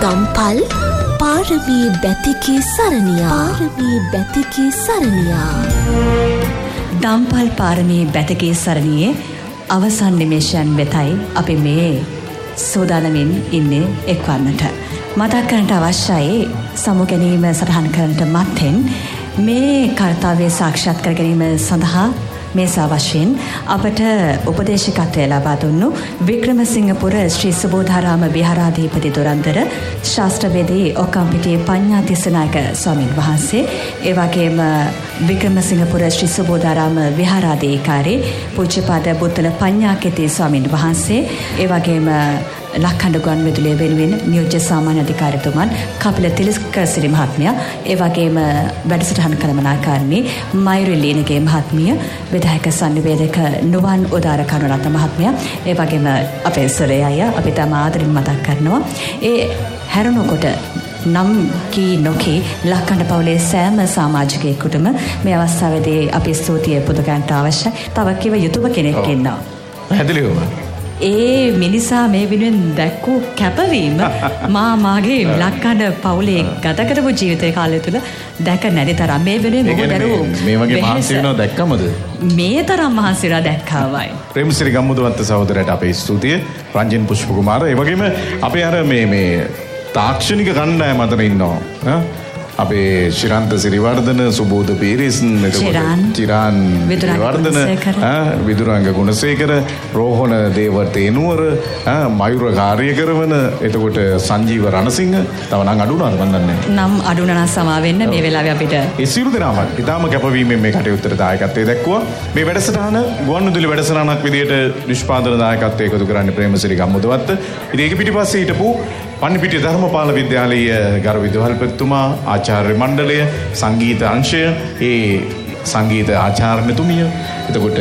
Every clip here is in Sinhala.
ගම්පල් පාරමී බැතිකේ සරණියා දම්පල් පාරමී බැතිකේ සරණියේ අවසන් නිමේෂයන් වෙතයි අපි මේ සූදානමින් ඉන්නේ එක්වන්නට. මතක් කරන්නට අවශ්‍යයි සමු ගැනීම සටහන් කරන්නට මත්තෙන් මේ කාර්යය සාක්ෂාත් කර ගැනීම සඳහා මේ අවශ්‍යයෙන් අපට උපදේශකත්වය ලබා දුන්නු වික්‍රමසිංහපුර ශ්‍රී සුබෝධාරාම විහාරාධිපති දුරන්දර ශාස්ත්‍රවේදී ඔකම්පිටියේ පඤ්ඤා තිස්සනායක ස්වාමීන් වහන්සේ, ඒ වගේම වික්‍රමසිංහපුර ශ්‍රී සුබෝධාරාම විහාරාධිකාරී පූජ්‍යපාද බුත්තල පඤ්ඤාකේතී ස්වාමීන් වහන්සේ, ඒ වගේම ලක්ඛණ්ඩ ගුවන්විදුලිය වෙනුවෙන් නියෝජ්‍ය සාමාන්‍ය අධිකාරිතුමන් කපිල තිලකසිරි මහත්මයා, ඒ වගේම වැඩසටහන් කළමනාකාරිණී මයුරි ලීනගේ මහත්මිය, විධායක සංනිවේදක නුවන් උදාර කරුණරත්න මහත්මයා, ඒ වගේම අපේ සොරේ අය අපි තම ආදරින් මතක් කරනවා. ඒ හැරුණකොට නම් කී නොකී ලක්ඛණ්ඩ පවුලේ සෑම සමාජිකයෙකුටම මේ අවස්ථාවේදී අපි ස්තුතිය පුද ගන්නට අවශ්‍යයි. තව කිව යුතුම කෙනෙක් ඉන්නවා. පැහැදිලිවම ඒ මිනිසා මේ වෙනුවෙන් දැක්වූ කැපවීම මාගේ ලක්කඩ පවුලේ ගත කරපු ජීවිතය කාලය තුළ දැක නැති තරම් මේ වෙනුවෙන් මොකද දරුවෝ මේ වගේ මහන්සි වෙනවා දැක්කමද? මේ තරම් මහන්සිලා දැක්කාවයි. ප්‍රේමසිරි ගම්මුදවත්ත සහෝදරයට අපේ ස්තුතිය. රංජන් පුෂ්ප කුමාර, ඒ වගේම අපේ අර මේ තාක්ෂණික කණ්ඩායම අතර ඉන්නවා. අපේ ශිරාන්ත සිරිවර්ධන, සුබෝධ පීරිස්, චිරාන් විවර්ධන, විදුරංග ගුණසේකර, රෝහණ දේවතේනුවර, මයුර කාර්යකරවන, එතකොට සංජීව රණසිංහ, තව නම් අඩු වුණාද මන් දන්නේ නැහැ. නම් අඩු වුණා සමා වෙන්න මේ වෙලාවේ අපිට. ඒ සියලු දෙනාම ඉතාම කැපවීමෙන් මේ කටයුත්තට දායකත්වයේ දැක්වුවා. මේ වැඩසටහන ගුවන්විදුලි වැඩසටහනක් විදියට නිෂ්පාදන දායකත්වයේ එකතු කරන්නේ ප්‍රේමසිරි ගම්මුදවත්ත. ඉතින් ඒක පිටිපස්සේ හිටපු පන්නිපිටිය ධර්මපාල විද්‍යාලයේ ගරු විදුහල්පතිතුමා, ආචාර්ය මණ්ඩලය, සංගීත අංශය, ඒ සංගීත ආචාර්යතුමිය, එතකොට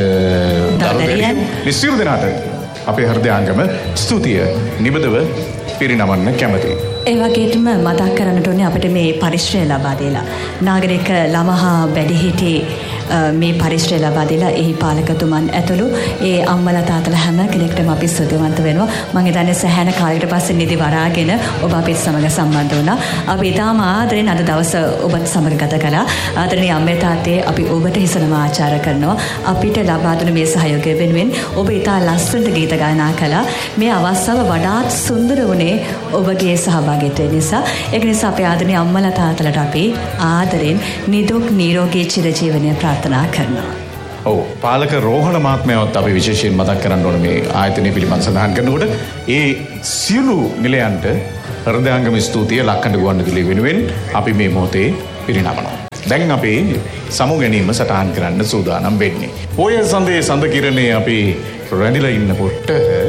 නිසිරු දෙනාට අපේ හෘදයාංගම ස්තුතිය නිබදව පිරිනමන්න කැමතියි. ඒ වගේටම මතක් කරන්නට ඕනේ අපිට මේ පරිශ්‍රය ලබා දීලා නාගරික ළමහා වැඩිහිටි මේ පරිශ්‍රය ලබා දීලා එහි පාලකතුමන් ඇතුළු ඒ අම්මලා තාත්තලා හැම කෙනෙක්ටම අපි ස්තුතිවන්ත වෙනවා. මම හිතන්නේ සෑහෙන කාලයකට පස්සේ නිදි වරාගෙන ඔබ අපිත් සමග සම්බන්ධ වුණා. අපි ඊටාම ආදරෙන් අද දවස ඔබත් සමග ගත කළා. ආදරණීය අම්මේ තාත්තේ අපි ඔබට හිසනම ආචාර කරනවා. අපිට ලබා දුන මේ සහයෝගය වෙනුවෙන් ඔබ ඊටා ලස්සනට ගීත ගායනා කළා. මේ අවස්ථාව වඩාත් සුන්දර වුණේ ඔබගේ සහභාගීත්වය නිසා. ඒක නිසා අපේ ආදරණීය අම්මලා තාත්තලාට අපි ආදරෙන් නිදුක් නිරෝගී චිරජීවනය ප්‍රාර්ථනා කරනවා. ඔව්, පාලක රෝහණ මහත්මයාවත් අපි විශේෂයෙන් මතක් කරන්න ඕන මේ ආයතනය පිළිබඳ සඳහන් කරනකොට ඒ සියලු නිලයන්ට හෘදයාංගම ස්තුතිය ලක්කඩ ගුවන්විදුලිය වෙනුවෙන් අපි මේ මොහොතේ පිරිනමනවා. දැන් අපි සමු ගැනීම සටහන් කරන්න සූදානම් වෙන්නේ. පොය සඳේ සඳ කිරණේ අපි රැඳිලා ඉන්නකොට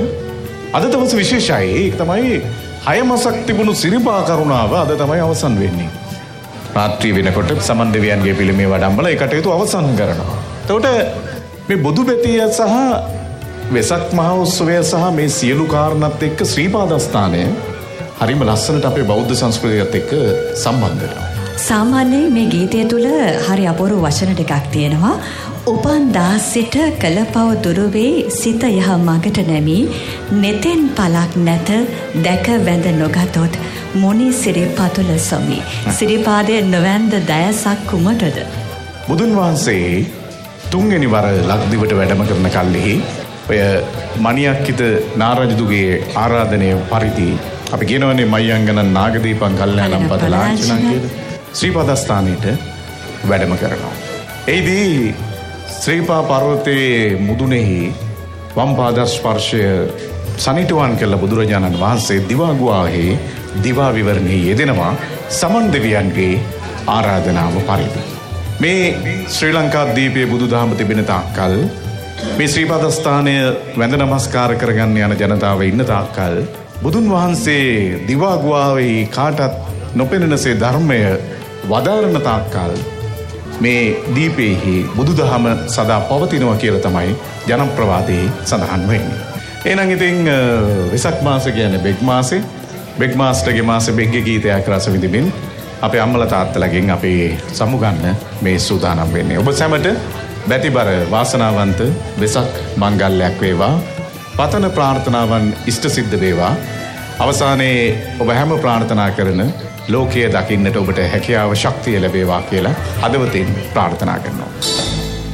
අද දවස විශේෂයි. ඒක තමයි 6 මාසක් තිබුණු සිරිපා කරුණාව අද තමයි අවසන් වෙන්නේ. රාත්‍රී වෙනකොට සමන් දෙවියන්ගේ පිළිමේ වඩම්බලා ඒ කටයුතු අවසන් කරනවා. එතකොට මේ බොදු බැතිය සහ වෙසක් මහ උත්සවය සහ මේ සියලු කාරණාත් එක්ක ශ්‍රීපාදස්ථානය හරිම ලස්සනට අපේ බෞද්ධ සංස්කෘතියත් එක්ක සම්බන්ධ වෙනවා. සාමාන්‍යයෙන් මේ ගීතය තුළ හරි අපූර්ව වචන ටිකක් තියෙනවා. උපන් දා සිට කළපව දුරු වේ සිත යහ මගට නැමී නෙතෙන් පලක් නැත දැක වැඳ නොගතොත් මොනි සිරිපතුල සොමි සිරිපාදයේ නොවැන්ද දයසක් කුමටද. බුදුන් වහන්සේ තුන්වෙනි වර ලක්දිවට වැඩම කරන කල්හි ඔය මණියක්කිත නාරජතුගේ ආරාධනය පරිදි අපි කියනවනේ මයංගන නාගදීපං කල්යාණම් පද ලාංඡනං කියලා ශ්‍රීපදස්ථානයට වැඩම කරනවා. එයිදී ශ්‍රීපා පර්වතයේ මුදුනේහි වම් පාද ස්පර්ශය සනිටුවන් කළ බුදුරජාණන් වහන්සේ දිවාගුවාහි දිවා විවරණයේ යෙදෙනවා සමන් දෙවියන්ගේ ආරාධනාව පරිදි. මේ ශ්‍රී ලංකා දීපයේ බුදුදහම තිබෙන තාක්කල් මේ ශ්‍රීපදස්ථානය වැඳ නමස්කාර කරගන්න යන ජනතාව ඉන්න තාක්කල් බුදුන් වහන්සේ දිවාගුවාහි කාටත් නොපෙනෙනසේ ධර්මය වදාරන තාක්කල් මේ දීපේහි බුදුදහම සදා පවතිනවා කියලා තමයි ජනප්‍රවාදයේ සඳහන් වෙන්නේ. එහෙනම් ඉතින් වෙසක් මාසය කියන්නේ බෙග් මාසේ. බෙග් මාස්ටර්ගේ මාසේ බෙග්ගේ ගීතයක් රස විඳින්න අපේ අම්මලා තාත්තලාගෙන් අපි සමුගන්න මේ සූදානම් වෙන්නේ. ඔබ සැමට බැතිබර වාසනාවන්ත වෙසක් මංගල්‍යයක් වේවා. පතන ප්‍රාර්ථනාවන් ඉෂ්ට සිද්ධ වේවා. අවසානයේ ඔබ හැම ප්‍රාර්ථනා කරන ලෝකය දකින්නට ඔබට හැකියාව ශක්තිය ලැබේවා කියලා හදවතින් ප්‍රාර්ථනා කරනවා.